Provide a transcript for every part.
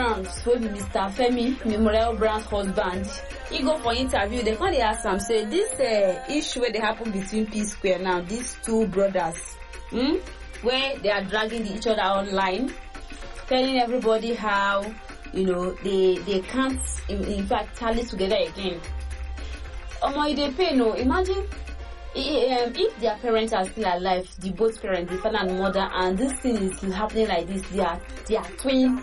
Brown, so Mr. Femi Memorial Brown's husband, he go for interview. They can't ask him, say this issue where they happen between P Square now, these two brothers, where they are dragging each other online, telling everybody how they can't in fact tally together again. They pay no. Imagine if their parents are still alive, the both parents, the father and mother, and this thing is still happening like this, they are twin,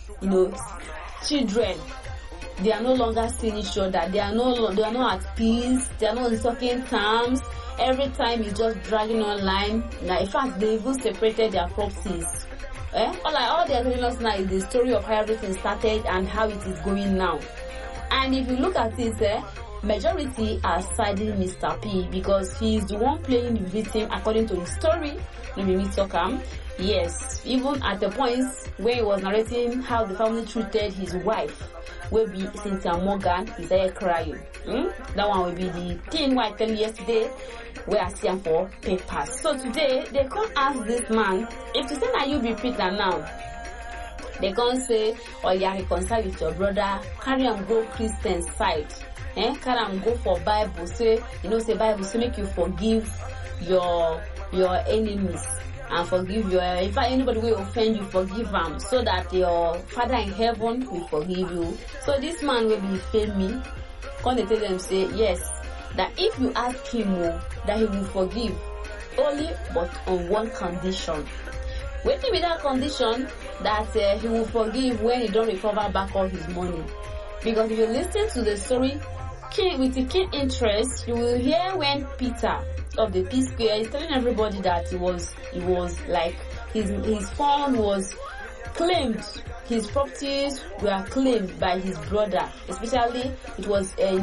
children. They are no longer seeing each other. They are not at peace. They are not in talking terms. Every time it's just dragging online. Now, in fact, they even separated their properties. All they are telling us now is the story of how everything started and how it is going now. And if you look at it, majority are siding Mr. P because he is the one playing the victim according to his story. Let me talk him. Yes, even at the point where he was narrating how the family treated his wife, will be Cynthia Morgan, he started crying. That one will be the thing I tell you yesterday, where I see him for papers. So today, they can't ask this man, if you say that you be Peter now, they can't say, oh yeah, reconcile with your brother, carry and go Christian side. Carry and go for Bible, say Bible, say make you forgive your enemies. And forgive if anybody will offend you, forgive them, so that your Father in heaven will forgive you. So this man will be Femi. Can they tell them, say yes, that if you ask him that he will forgive, only but on one condition. Waiting with that condition that he will forgive when he don't recover back all his money. Because if you listen to the story with the keen interest, you will hear when Peter of the P Square is telling everybody that he was like his phone was claimed, his properties were claimed by his brother, especially it was